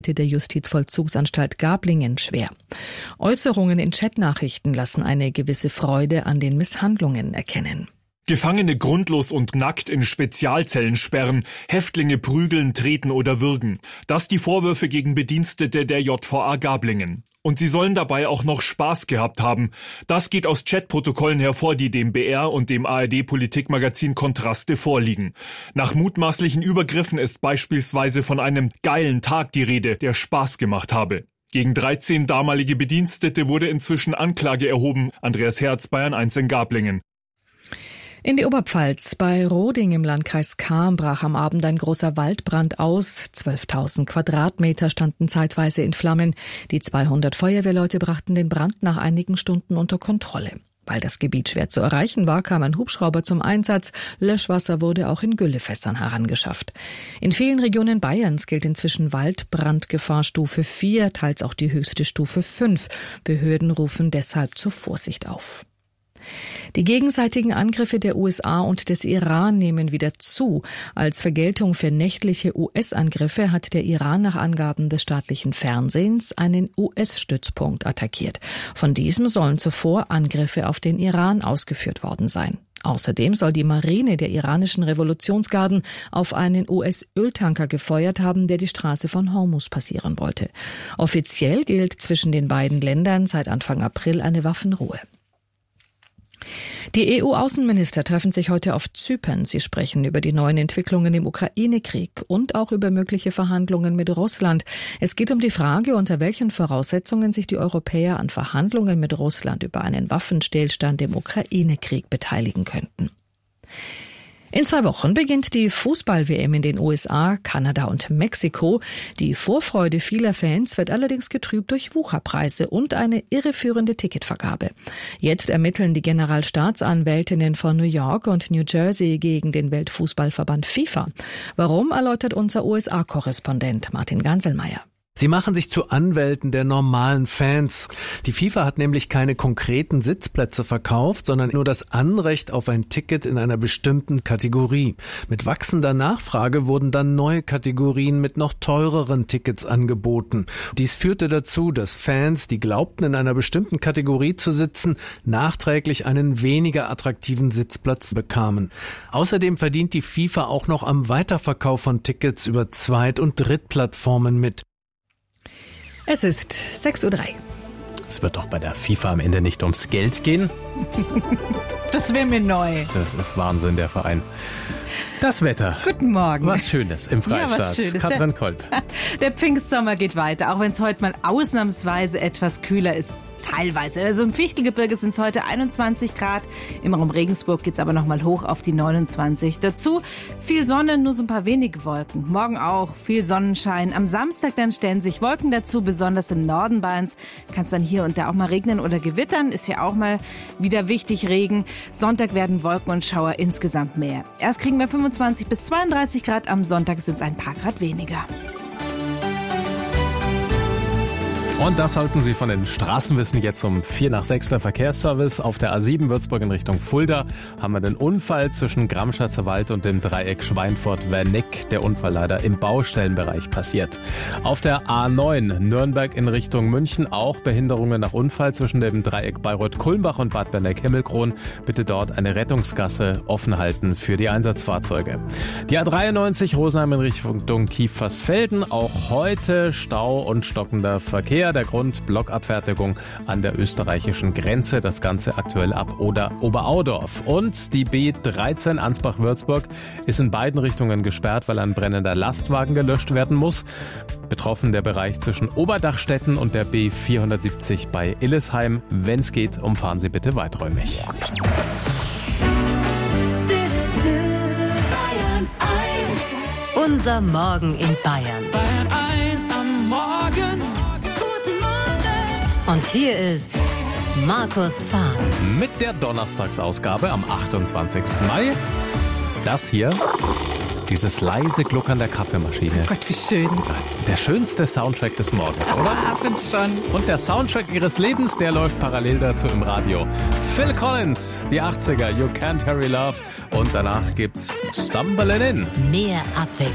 der Justizvollzugsanstalt Gablingen schwer. Äußerungen in Chatnachrichten lassen eine gewisse Freude an den Misshandlungen erkennen. Gefangene grundlos und nackt in Spezialzellen sperren, Häftlinge prügeln, treten oder würgen. Das die Vorwürfe gegen Bedienstete der JVA Gablingen. Und sie sollen dabei auch noch Spaß gehabt haben. Das geht aus Chatprotokollen hervor, die dem BR und dem ARD-Politikmagazin Kontraste vorliegen. Nach mutmaßlichen Übergriffen ist beispielsweise von einem geilen Tag die Rede, der Spaß gemacht habe. Gegen 13 damalige Bedienstete wurde inzwischen Anklage erhoben. Andreas Herz, Bayern 1 in Gablingen. In die Oberpfalz. Bei Roding im Landkreis Cham brach am Abend ein großer Waldbrand aus. 12.000 Quadratmeter standen zeitweise in Flammen. Die 200 Feuerwehrleute brachten den Brand nach einigen Stunden unter Kontrolle. Weil das Gebiet schwer zu erreichen war, kam ein Hubschrauber zum Einsatz. Löschwasser wurde auch in Güllefässern herangeschafft. In vielen Regionen Bayerns gilt inzwischen Waldbrandgefahrstufe 4, teils auch die höchste Stufe 5. Behörden rufen deshalb zur Vorsicht auf. Die gegenseitigen Angriffe der USA und des Iran nehmen wieder zu. Als Vergeltung für nächtliche US-Angriffe hat der Iran nach Angaben des staatlichen Fernsehens einen US-Stützpunkt attackiert. Von diesem sollen zuvor Angriffe auf den Iran ausgeführt worden sein. Außerdem soll die Marine der iranischen Revolutionsgarden auf einen US-Öltanker gefeuert haben, der die Straße von Hormuz passieren wollte. Offiziell gilt zwischen den beiden Ländern seit Anfang April eine Waffenruhe. Die EU-Außenminister treffen sich heute auf Zypern. Sie sprechen über die neuen Entwicklungen im Ukraine-Krieg und auch über mögliche Verhandlungen mit Russland. Es geht um die Frage, unter welchen Voraussetzungen sich die Europäer an Verhandlungen mit Russland über einen Waffenstillstand im Ukraine-Krieg beteiligen könnten. In 2 Wochen beginnt die Fußball-WM in den USA, Kanada und Mexiko. Die Vorfreude vieler Fans wird allerdings getrübt durch Wucherpreise und eine irreführende Ticketvergabe. Jetzt ermitteln die Generalstaatsanwältinnen von New York und New Jersey gegen den Weltfußballverband FIFA. Warum, erläutert unser USA-Korrespondent Martin Ganselmeier. Sie machen sich zu Anwälten der normalen Fans. Die FIFA hat nämlich keine konkreten Sitzplätze verkauft, sondern nur das Anrecht auf ein Ticket in einer bestimmten Kategorie. Mit wachsender Nachfrage wurden dann neue Kategorien mit noch teureren Tickets angeboten. Dies führte dazu, dass Fans, die glaubten, in einer bestimmten Kategorie zu sitzen, nachträglich einen weniger attraktiven Sitzplatz bekamen. Außerdem verdient die FIFA auch noch am Weiterverkauf von Tickets über Zweit- und Drittplattformen mit. Es ist 6:03 Uhr. Es wird doch bei der FIFA am Ende nicht ums Geld gehen. Das wäre mir neu. Das ist Wahnsinn, der Verein. Das Wetter. Guten Morgen. Was Schönes im Freistaat. Ja, was Schönes. Katrin Kolb. Der Pfingstsommer geht weiter, auch wenn es heute mal ausnahmsweise etwas kühler ist. Teilweise. Also im Fichtelgebirge sind es heute 21 Grad. Im Raum Regensburg geht es aber noch mal hoch auf die 29. Dazu viel Sonne, nur so ein paar wenige Wolken. Morgen auch viel Sonnenschein. Am Samstag dann stellen sich Wolken dazu, besonders im Norden Bayerns. Kann es dann hier und da auch mal regnen oder gewittern. Ist ja auch mal wieder wichtig, Regen. Sonntag werden Wolken und Schauer insgesamt mehr. Erst kriegen wir 25 bis 32 Grad. Am Sonntag sind es ein paar Grad weniger. Und das sollten Sie von den Straßen wissen. Jetzt um 5:45 der Verkehrsservice. Auf der A7 Würzburg in Richtung Fulda haben wir den Unfall zwischen Gramschatzer Wald und dem Dreieck Schweinfurt-Wernick. Der Unfall leider im Baustellenbereich passiert. Auf der A9 Nürnberg in Richtung München auch Behinderungen nach Unfall zwischen dem Dreieck Bayreuth-Kulmbach und Bad Berneck-Himmelkron. Bitte dort eine Rettungsgasse offen halten für die Einsatzfahrzeuge. Die A93 Rosenheim in Richtung Kiefersfelden. Auch heute Stau und stockender Verkehr. Der Grund Blockabfertigung an der österreichischen Grenze. Das Ganze aktuell ab Oberaudorf. Und die B13 Ansbach-Würzburg ist in beiden Richtungen gesperrt, weil ein brennender Lastwagen gelöscht werden muss. Betroffen der Bereich zwischen Oberdachstetten und der B470 bei Illesheim. Wenn es geht, umfahren Sie bitte weiträumig. Unser Morgen in Bayern. Bayern 1 am Morgen. Und hier ist Markus Fahr. Mit der Donnerstagsausgabe am 28. Mai. Das hier, dieses leise Gluckern der Kaffeemaschine. Oh Gott, wie schön. Das ist der schönste Soundtrack des Morgens, oder? Ah, finde schon. Und der Soundtrack Ihres Lebens, der läuft parallel dazu im Radio. Phil Collins, die 80er, You Can't Hurry Love. Und danach gibt's Stumbling In. Mehr Abwechslung.